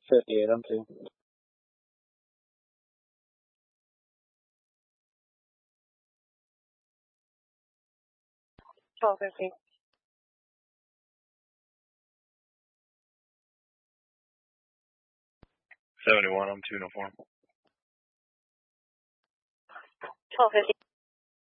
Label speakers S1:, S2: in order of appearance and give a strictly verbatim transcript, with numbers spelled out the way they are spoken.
S1: fifty-eight, I'm two.
S2: twelve fifty.
S3: seventy-one, I'm two uniform.
S2: twelve fifty.